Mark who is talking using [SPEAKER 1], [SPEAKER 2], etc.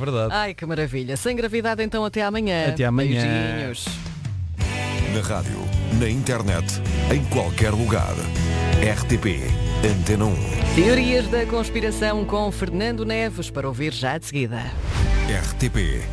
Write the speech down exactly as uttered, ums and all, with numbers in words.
[SPEAKER 1] verdade.
[SPEAKER 2] Ai, que maravilha. Sem gravidade, então, até amanhã.
[SPEAKER 1] Até amanhã.
[SPEAKER 2] Beijinhos.
[SPEAKER 3] Na rádio, na internet, em qualquer lugar. R T P Antena um.
[SPEAKER 2] Teorias da conspiração com Fernando Neves para ouvir já de seguida.
[SPEAKER 3] R T P